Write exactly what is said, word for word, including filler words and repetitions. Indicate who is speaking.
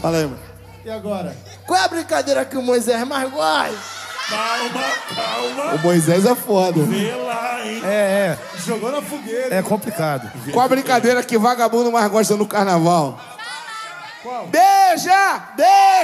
Speaker 1: Fala aí, mano.
Speaker 2: E agora?
Speaker 3: Qual é a brincadeira que o Moisés mais gosta?
Speaker 4: Calma, calma.
Speaker 1: O Moisés é foda.
Speaker 4: Vê lá, hein?
Speaker 2: É, é. Jogou na fogueira. É complicado.
Speaker 1: Qual a brincadeira que vagabundo mais gosta no carnaval? Qual? Beija! Beija!